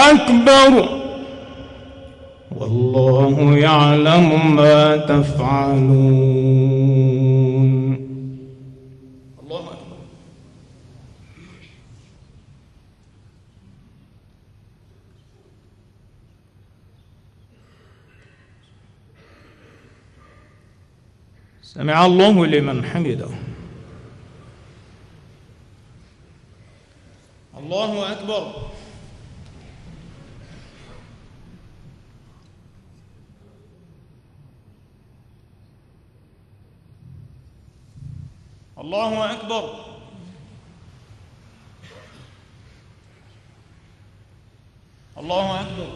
أكبر والله يعلم ما تفعلون. الله أكبر. سمع الله لمن حمده. الله أكبر. الله أكبر. الله أكبر.